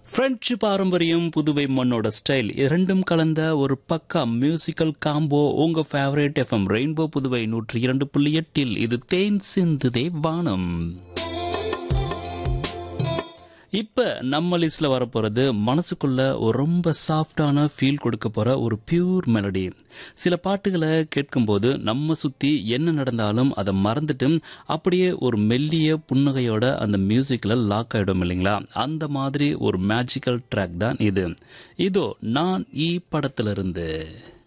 French பாரம்பரியம் புதுவை மண்ணோட style இரண்டும் கலந்த ஒரு பக்கா மியூசிக்கல் காம்போ உங்க ஃபேவரட் எஃப்எம் ரெயின்போ புதுவை 102.8 இது தேன் சிந்துதே வானம். இப்ப நம்ம லிஸ்ட்ல வரப்போறது மனசுக்குள்ள ஒரு ரொம்ப சாஃப்டான ஃபீல் கொடுக்க போற ஒரு பியூர் மெலடி. சில பாட்டுகளை கேட்கும்போது நம்ம சுத்தி என்ன நடந்தாலும் அதை மறந்துட்டு அப்படியே ஒரு மெல்லிய புன்னகையோட அந்த மியூசிக்ல லாக் ஆயிடும் இல்லைங்களா? அந்த மாதிரி ஒரு மேஜிக்கல் ட்ராக் தான் இது. இதோ நான் படத்துல இருந்து